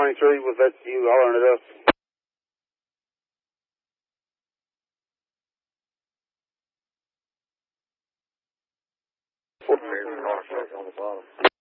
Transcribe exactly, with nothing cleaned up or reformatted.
twenty-three, was that you hollering it up? On the bottom.